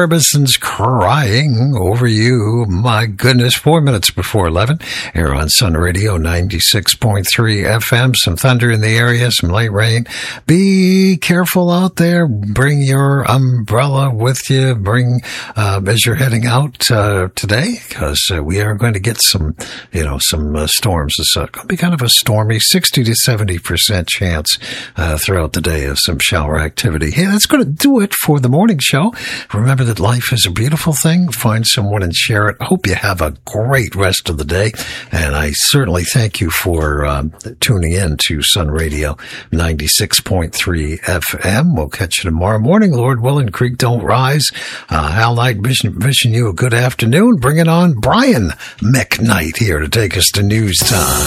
Orbison's Crying Over You. My goodness, 4 minutes before 11 here on Sun Radio 96.3 FM. Some thunder in the area, some light rain. Be careful out there. Bring your umbrella with you. Bring, as you're heading out today, because we are going to get some storms. It's going to be kind of a stormy 60 to 70% chance throughout the day of some shower activity. Hey, that's going to do it for the morning show. Remember that life is a beautiful thing. Find someone and share it. Hope you have a great rest of the day. And I certainly thank you for tuning in to Sun Radio 96.3 FM. We'll catch you tomorrow morning. Lord willing, creek don't rise. Al Knight wishing you a good afternoon. Bring it on Brian McKnight here to take us to news time.